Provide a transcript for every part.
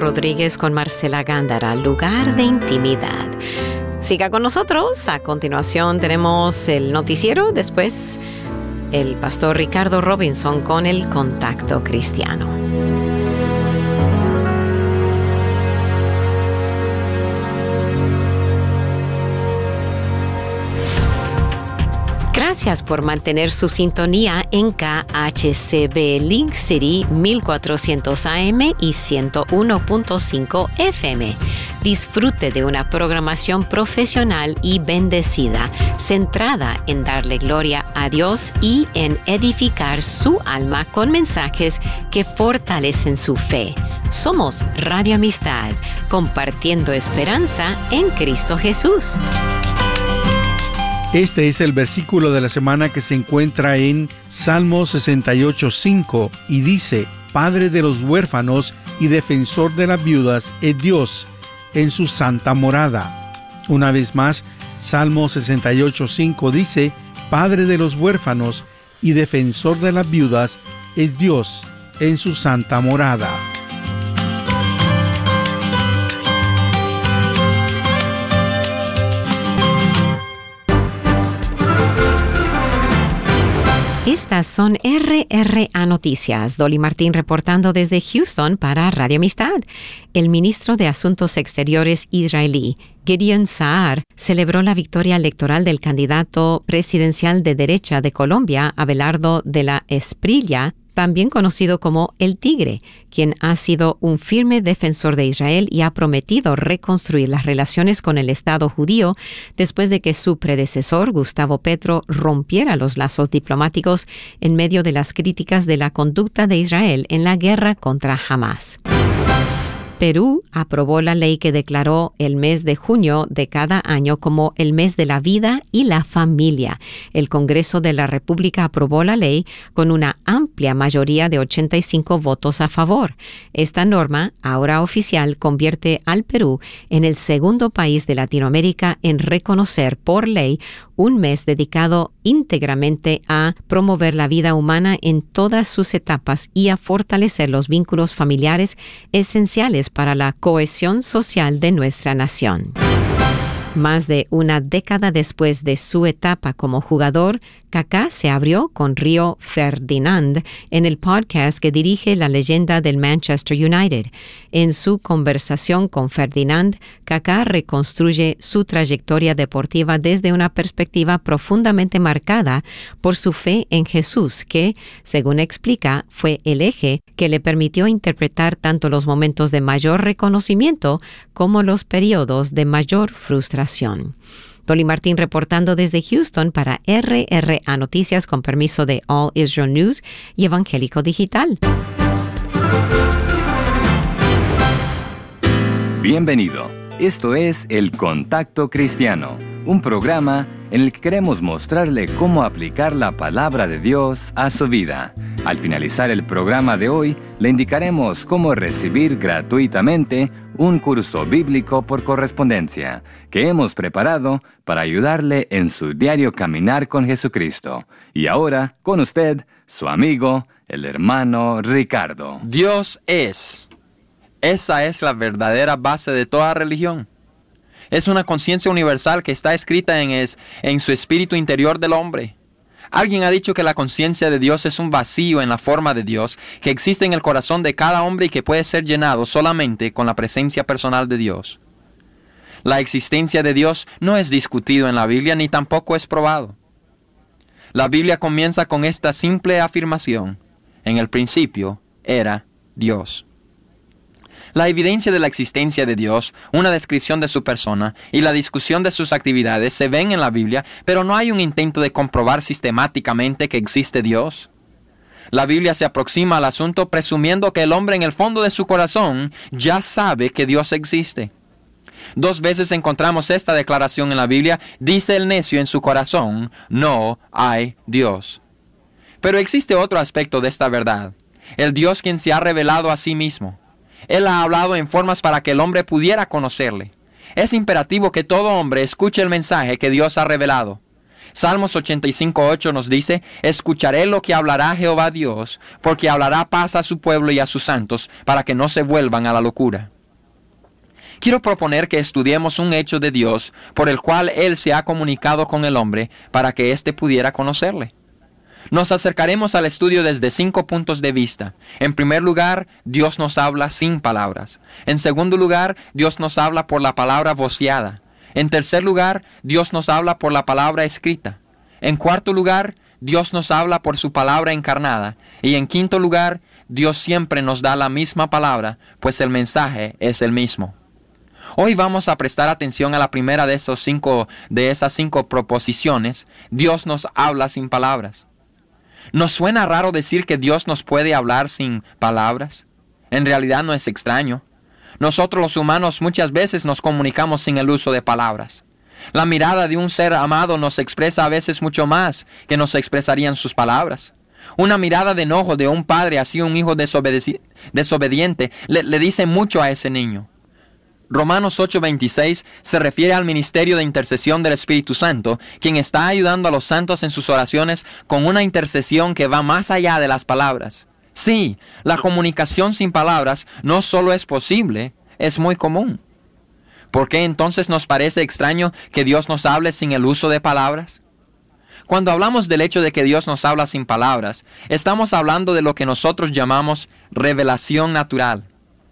Rodríguez con Marcela Gándara, Lugar de Intimidad. Siga con nosotros. A continuación tenemos el noticiero, después el pastor Ricardo Robinson con el Contacto Cristiano. Gracias por mantener su sintonía en KHCB Link City 1400 AM y 101.5 FM. Disfrute de una programación profesional y bendecida, centrada en darle gloria a Dios y en edificar su alma con mensajes que fortalecen su fe. Somos Radio Amistad, compartiendo esperanza en Cristo Jesús. Este es el versículo de la semana que se encuentra en Salmo 68:5 y dice: Padre de los huérfanos y defensor de las viudas es Dios en su santa morada. Una vez más, Salmo 68:5 dice: Padre de los huérfanos y defensor de las viudas es Dios en su santa morada. Estas son RRA Noticias. Dolly Martín reportando desde Houston para Radio Amistad. El ministro de Asuntos Exteriores israelí, Gideon Saar, celebró la victoria electoral del candidato presidencial de derecha de Colombia, Abelardo de la Espriella, también conocido como El Tigre, quien ha sido un firme defensor de Israel y ha prometido reconstruir las relaciones con el Estado judío después de que su predecesor, Gustavo Petro, rompiera los lazos diplomáticos en medio de las críticas de la conducta de Israel en la guerra contra Hamás. Perú aprobó la ley que declaró el mes de junio de cada año como el mes de la vida y la familia. El Congreso de la República aprobó la ley con una amplia mayoría de 85 votos a favor. Esta norma, ahora oficial, convierte al Perú en el segundo país de Latinoamérica en reconocer por ley un mes dedicado íntegramente a promover la vida humana en todas sus etapas y a fortalecer los vínculos familiares esenciales para la cohesión social de nuestra nación. Más de una década después de su etapa como jugador, Kaká se abrió con Río Ferdinand en el podcast que dirige la leyenda del Manchester United. En su conversación con Ferdinand, Kaká reconstruye su trayectoria deportiva desde una perspectiva profundamente marcada por su fe en Jesús, que, según explica, fue el eje que le permitió interpretar tanto los momentos de mayor reconocimiento como los periodos de mayor frustración. Dolly Martín reportando desde Houston para RRA Noticias con permiso de All Israel News y Evangélico Digital. Bienvenido. Esto es El Contacto Cristiano, un programa en el que queremos mostrarle cómo aplicar la palabra de Dios a su vida. Al finalizar el programa de hoy, le indicaremos cómo recibir gratuitamente un curso bíblico por correspondencia que hemos preparado para ayudarle en su diario caminar con Jesucristo. Y ahora, con usted, su amigo, el hermano Ricardo. Dios es. Esa es la verdadera base de toda religión. Es una conciencia universal que está escrita en su espíritu interior del hombre. Alguien ha dicho que la conciencia de Dios es un vacío en la forma de Dios que existe en el corazón de cada hombre y que puede ser llenado solamente con la presencia personal de Dios. La existencia de Dios no es discutido en la Biblia ni tampoco es probado. La Biblia comienza con esta simple afirmación: en el principio era Dios. La evidencia de la existencia de Dios, una descripción de su persona y la discusión de sus actividades se ven en la Biblia, pero no hay un intento de comprobar sistemáticamente que existe Dios. La Biblia se aproxima al asunto presumiendo que el hombre en el fondo de su corazón ya sabe que Dios existe. 2 veces encontramos esta declaración en la Biblia: dice el necio en su corazón, no hay Dios. Pero existe otro aspecto de esta verdad: el Dios quien se ha revelado a sí mismo. Él ha hablado en formas para que el hombre pudiera conocerle. Es imperativo que todo hombre escuche el mensaje que Dios ha revelado. Salmos 85:8 nos dice: escucharé lo que hablará Jehová Dios, porque hablará paz a su pueblo y a sus santos, para que no se vuelvan a la locura. Quiero proponer que estudiemos un hecho de Dios por el cual Él se ha comunicado con el hombre para que éste pudiera conocerle. Nos acercaremos al estudio desde 5 puntos de vista. En primer lugar, Dios nos habla sin palabras. En segundo lugar, Dios nos habla por la palabra voceada. En tercer lugar, Dios nos habla por la palabra escrita. En cuarto lugar, Dios nos habla por su palabra encarnada. Y en quinto lugar, Dios siempre nos da la misma palabra, pues el mensaje es el mismo. Hoy vamos a prestar atención a la primera de esas 5 proposiciones. Dios nos habla sin palabras. ¿Nos suena raro decir que Dios nos puede hablar sin palabras? En realidad no es extraño. Nosotros los humanos muchas veces nos comunicamos sin el uso de palabras. La mirada de un ser amado nos expresa a veces mucho más que nos expresarían sus palabras. Una mirada de enojo de un padre hacia un hijo desobediente le dice mucho a ese niño. Romanos 8:26 se refiere al ministerio de intercesión del Espíritu Santo, quien está ayudando a los santos en sus oraciones con una intercesión que va más allá de las palabras. Sí, la comunicación sin palabras no solo es posible, es muy común. ¿Por qué entonces nos parece extraño que Dios nos hable sin el uso de palabras? Cuando hablamos del hecho de que Dios nos habla sin palabras, estamos hablando de lo que nosotros llamamos revelación natural.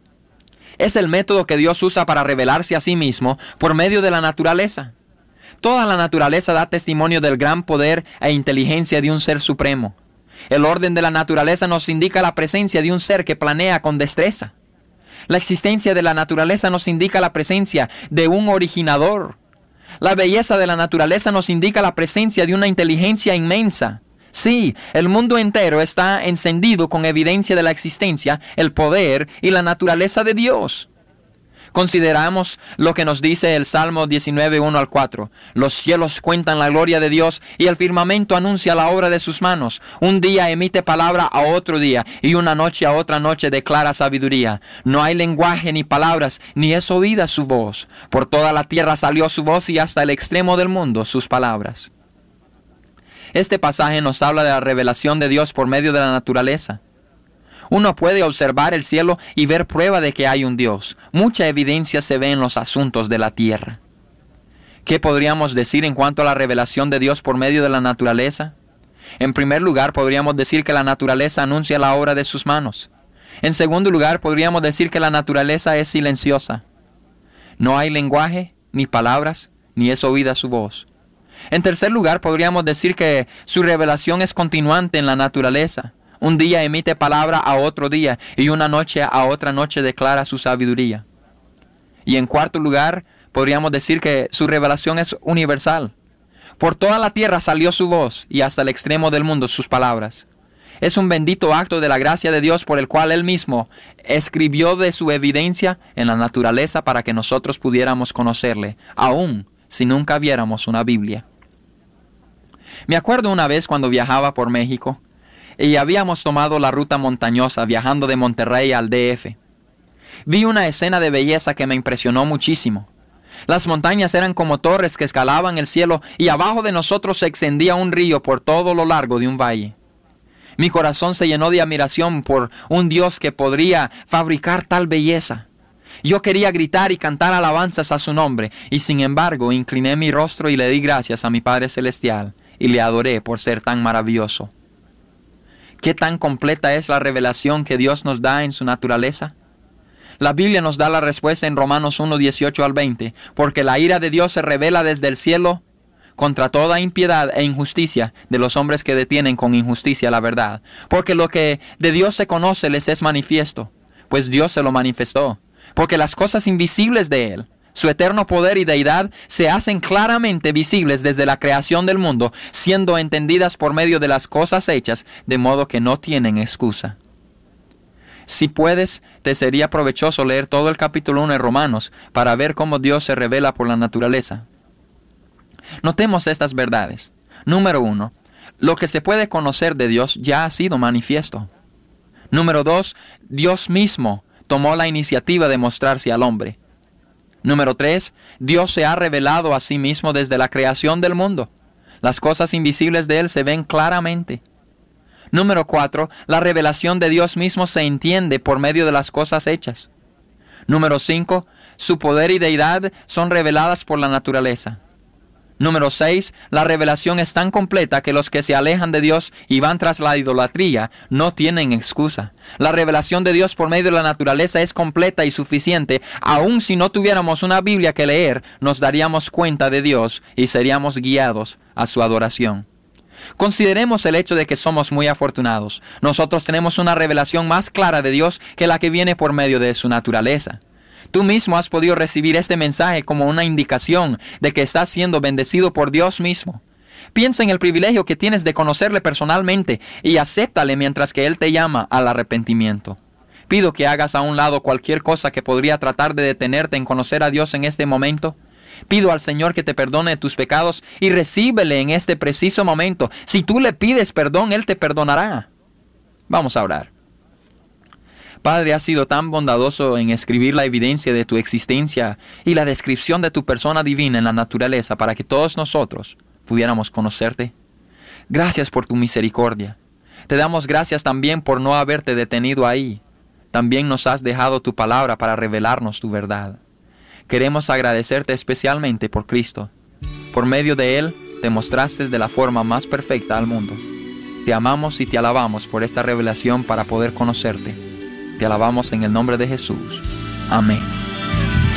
Es el método que Dios usa para revelarse a sí mismo por medio de la naturaleza. Toda la naturaleza da testimonio del gran poder e inteligencia de un ser supremo. El orden de la naturaleza nos indica la presencia de un ser que planea con destreza. La existencia de la naturaleza nos indica la presencia de un originador. La belleza de la naturaleza nos indica la presencia de una inteligencia inmensa. Sí, el mundo entero está encendido con evidencia de la existencia, el poder y la naturaleza de Dios. Consideramos lo que nos dice el Salmo 19:1-4. Los cielos cuentan la gloria de Dios y el firmamento anuncia la obra de sus manos. Un día emite palabra a otro día y una noche a otra noche declara sabiduría. No hay lenguaje ni palabras, ni es oída su voz. Por toda la tierra salió su voz y hasta el extremo del mundo sus palabras. Este pasaje nos habla de la revelación de Dios por medio de la naturaleza. Uno puede observar el cielo y ver prueba de que hay un Dios. Mucha evidencia se ve en los asuntos de la tierra. ¿Qué podríamos decir en cuanto a la revelación de Dios por medio de la naturaleza? En primer lugar, podríamos decir que la naturaleza anuncia la obra de sus manos. En segundo lugar, podríamos decir que la naturaleza es silenciosa. No hay lenguaje, ni palabras, ni es oída su voz. En tercer lugar, podríamos decir que su revelación es continuante en la naturaleza. Un día emite palabra a otro día y una noche a otra noche declara su sabiduría. Y en cuarto lugar, podríamos decir que su revelación es universal. Por toda la tierra salió su voz y hasta el extremo del mundo sus palabras. Es un bendito acto de la gracia de Dios por el cual Él mismo escribió de su evidencia en la naturaleza para que nosotros pudiéramos conocerle, aun si nunca viéramos una Biblia. Me acuerdo una vez cuando viajaba por México y habíamos tomado la ruta montañosa viajando de Monterrey al DF. Vi una escena de belleza que me impresionó muchísimo. Las montañas eran como torres que escalaban el cielo y abajo de nosotros se extendía un río por todo lo largo de un valle. Mi corazón se llenó de admiración por un Dios que podría fabricar tal belleza. Yo quería gritar y cantar alabanzas a su nombre y sin embargo incliné mi rostro y le di gracias a mi Padre Celestial y le adoré por ser tan maravilloso. ¿Qué tan completa es la revelación que Dios nos da en su naturaleza? La Biblia nos da la respuesta en Romanos 1:18-20, porque la ira de Dios se revela desde el cielo contra toda impiedad e injusticia de los hombres que detienen con injusticia la verdad. Porque lo que de Dios se conoce les es manifiesto, pues Dios se lo manifestó. Porque las cosas invisibles de Él, su eterno poder y deidad, se hacen claramente visibles desde la creación del mundo, siendo entendidas por medio de las cosas hechas, de modo que no tienen excusa. Si puedes, te sería provechoso leer todo el capítulo 1 de Romanos para ver cómo Dios se revela por la naturaleza. Notemos estas verdades. Número 1. Lo que se puede conocer de Dios ya ha sido manifiesto. Número 2. Dios mismo tomó la iniciativa de mostrarse al hombre. Número 3. Dios se ha revelado a sí mismo desde la creación del mundo. Las cosas invisibles de Él se ven claramente. Número 4. La revelación de Dios mismo se entiende por medio de las cosas hechas. Número 5. su poder y deidad son reveladas por la naturaleza. Número 6. La revelación es tan completa que los que se alejan de Dios y van tras la idolatría no tienen excusa. La revelación de Dios por medio de la naturaleza es completa y suficiente. Aun si no tuviéramos una Biblia que leer, nos daríamos cuenta de Dios y seríamos guiados a su adoración. Consideremos el hecho de que somos muy afortunados. Nosotros tenemos una revelación más clara de Dios que la que viene por medio de su naturaleza. Tú mismo has podido recibir este mensaje como una indicación de que estás siendo bendecido por Dios mismo. Piensa en el privilegio que tienes de conocerle personalmente y acéptale mientras que Él te llama al arrepentimiento. Pido que hagas a un lado cualquier cosa que podría tratar de detenerte en conocer a Dios en este momento. Pido al Señor que te perdone tus pecados y recíbele en este preciso momento. Si tú le pides perdón, Él te perdonará. Vamos a orar. Padre, has sido tan bondadoso en escribir la evidencia de tu existencia y la descripción de tu persona divina en la naturaleza para que todos nosotros pudiéramos conocerte. Gracias por tu misericordia. Te damos gracias también por no haberte detenido ahí. También nos has dejado tu palabra para revelarnos tu verdad. Queremos agradecerte especialmente por Cristo. Por medio de Él te mostraste de la forma más perfecta al mundo. Te amamos y te alabamos por esta revelación para poder conocerte. Te alabamos en el nombre de Jesús. Amén.